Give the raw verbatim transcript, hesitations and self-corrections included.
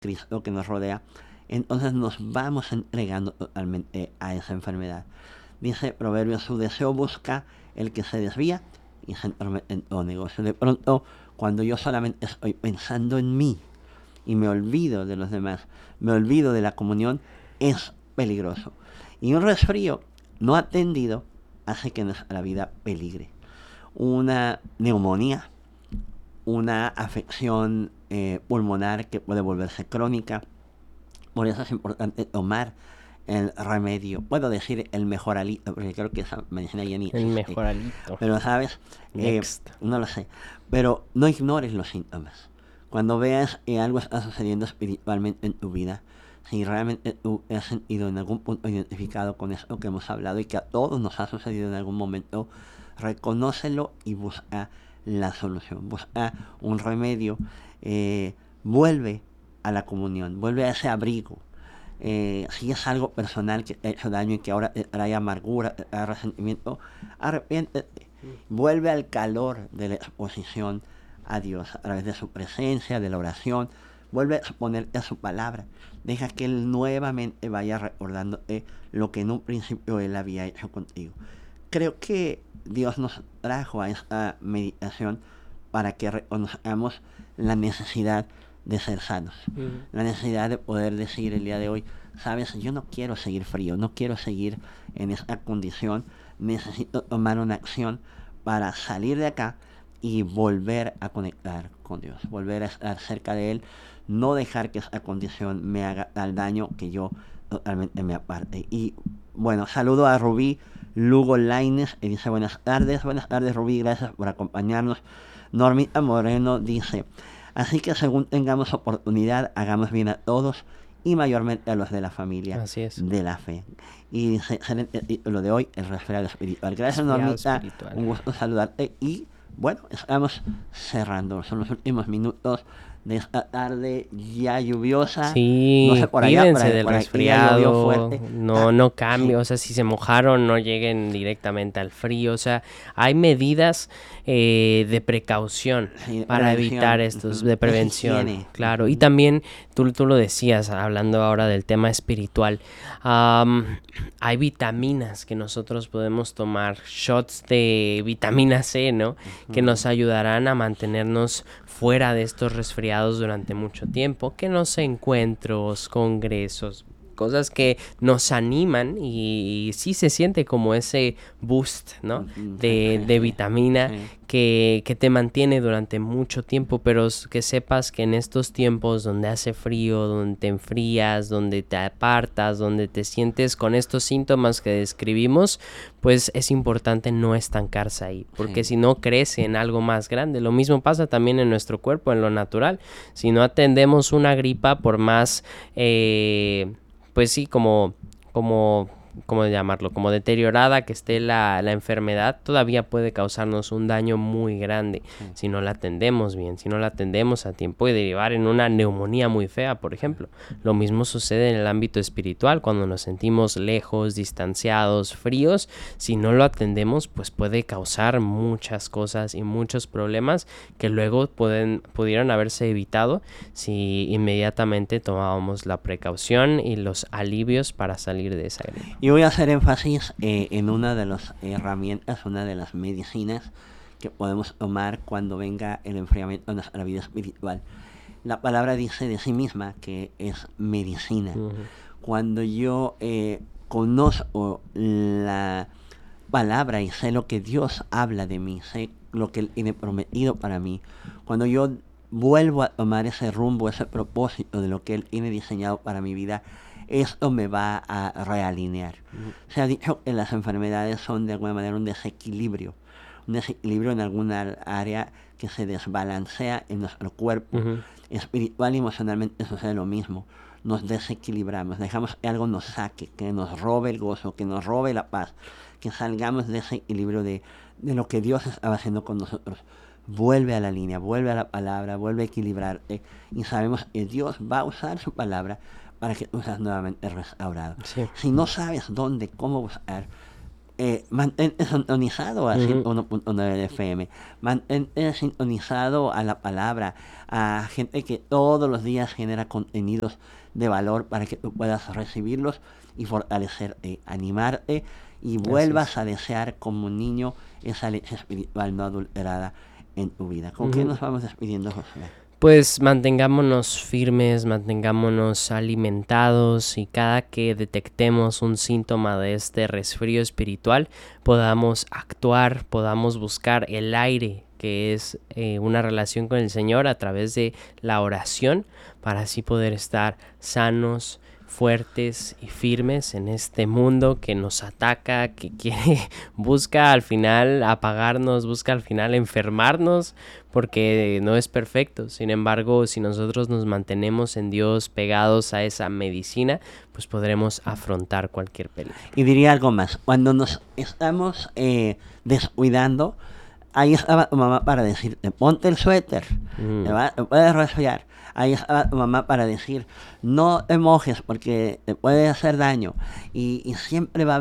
Cristo que nos rodea, entonces nos vamos entregando totalmente a esa enfermedad. Dice Proverbios, su deseo busca el que se desvía y se entromete en todo negocio. De pronto, cuando yo solamente estoy pensando en mí y me olvido de los demás, me olvido de la comunión, es peligroso. Y un resfrío no atendido hace que nuestra vida peligre. Una neumonía, una afección eh, pulmonar que puede volverse crónica. Por eso es importante tomar el remedio. Puedo decir el mejoralito, porque creo que esa medicina ya ni El existe. mejoralito. Pero, ¿sabes? Eh, Next. no lo sé. Pero no ignores los síntomas. Cuando veas que algo está sucediendo espiritualmente en tu vida, si realmente tú te has sentido en algún punto identificado con esto que hemos hablado y que a todos nos ha sucedido en algún momento, reconócelo y busca la solución. Busca un remedio. Eh, vuelve a la comunión, vuelve a ese abrigo. Eh, si es algo personal que te ha hecho daño y que ahora te trae amargura, te trae resentimiento, arrepiéntete. Vuelve al calor de la exposición a Dios a través de su presencia, de la oración. Vuelve a exponerte a su palabra. Deja que Él nuevamente vaya recordándote lo que en un principio Él había hecho contigo. Creo que Dios nos trajo a esta meditación para que reconozcamos la necesidad de ser sanos. Mm. La necesidad de poder decir el día de hoy, sabes, yo no quiero seguir frío, no quiero seguir en esta condición, necesito tomar una acción para salir de acá y volver a conectar con Dios, volver a estar cerca de Él, no dejar que esta condición me haga tal daño que yo totalmente me aparte. Y bueno, saludo a Rubí Lugo Laines, que dice buenas tardes, buenas tardes Rubí, gracias por acompañarnos. Normita Moreno dice, así que según tengamos oportunidad, hagamos bien a todos y mayormente a los de la familia. Así es. De la fe. Y excelente el título de hoy, el resfriado espiritual. Gracias, Normita, espiritual. Un gusto saludarte y bueno, estamos cerrando, son los últimos minutos de esta tarde ya lluviosa. Sí, no sé, por allá, cuídense por ahí, del por resfriado, no, ah, no cambie, sí. O sea, si se mojaron no lleguen directamente al frío, o sea, hay medidas eh, de precaución Sí, para prevención. evitar estos, Uh-huh. de prevención, Higiene. claro, Uh-huh. Y también tú, tú lo decías, hablando ahora del tema espiritual, um, hay vitaminas que nosotros podemos tomar, shots de vitamina C, ¿no? Uh-huh. Que nos ayudarán a mantenernos fuera de estos resfriados durante mucho tiempo, que no sé, encuentros, congresos, cosas que nos animan y, y sí se siente como ese boost, ¿no? De, de vitamina que, que te mantiene durante mucho tiempo, pero que sepas que en estos tiempos donde hace frío, donde te enfrías, donde te apartas, donde te sientes con estos síntomas que describimos, pues es importante no estancarse ahí, porque sí. Si no crece en algo más grande. Lo mismo pasa también en nuestro cuerpo, en lo natural. Si no atendemos una gripa, por más, eh, pues sí, como, como, ¿cómo llamarlo? Como deteriorada que esté la, la enfermedad, todavía puede causarnos un daño muy grande sí. Si no la atendemos bien, si no la atendemos a tiempo y derivar en una neumonía muy fea, por ejemplo. Lo mismo sucede en el ámbito espiritual, cuando nos sentimos lejos, distanciados, fríos, si no lo atendemos, pues puede causar muchas cosas y muchos problemas que luego pueden, pudieran haberse evitado si inmediatamente tomábamos la precaución y los alivios para salir de esa gripe. Y voy a hacer énfasis eh, en una de las herramientas, una de las medicinas que podemos tomar cuando venga el enfriamiento de nuestra vida espiritual. La palabra dice de sí misma que es medicina. Uh-huh. Cuando yo eh, conozco la palabra y sé lo que Dios habla de mí, sé lo que Él tiene prometido para mí, cuando yo vuelvo a tomar ese rumbo, ese propósito de lo que Él tiene diseñado para mi vida, esto me va a realinear. Uh-huh. Se ha dicho que las enfermedades son de alguna manera un desequilibrio, un desequilibrio en alguna área que se desbalancea en nuestro cuerpo. Uh-huh. Espiritual y emocionalmente sucede lo mismo. Nos desequilibramos, dejamos que algo nos saque, que nos robe el gozo, que nos robe la paz, que salgamos de ese equilibrio de, de lo que Dios estaba haciendo con nosotros. Vuelve a la línea, vuelve a la palabra, vuelve a equilibrarte y sabemos que Dios va a usar su palabra para que tú seas nuevamente restaurado. Sí. Si no sabes dónde, cómo buscar, eh, mantente sintonizado a Ujú. ciento uno punto nueve de F M, mantente sintonizado a la palabra, a gente que todos los días genera contenidos de valor para que tú puedas recibirlos y fortalecerte, animarte y Así vuelvas es. a desear como niño esa leche espiritual no adulterada en tu vida. ¿Con qué Ujú. nos vamos despidiendo, José? Pues mantengámonos firmes, mantengámonos alimentados y cada que detectemos un síntoma de este resfrío espiritual, podamos actuar, podamos buscar el aire, que es eh, una relación con el Señor a través de la oración, para así poder estar sanos, fuertes y firmes en este mundo que nos ataca, que quiere, busca al final apagarnos, busca al final enfermarnos, porque no es perfecto. Sin embargo, si nosotros nos mantenemos en Dios, pegados a esa medicina, pues podremos afrontar cualquier peligro. Y diría algo más, cuando nos estamos eh, descuidando, ahí estaba tu mamá para decirte, ponte el suéter, Mm. te, va- te puedes resfriar. Ahí estaba tu mamá para decir, no te mojes porque te puede hacer daño. Y, y siempre va a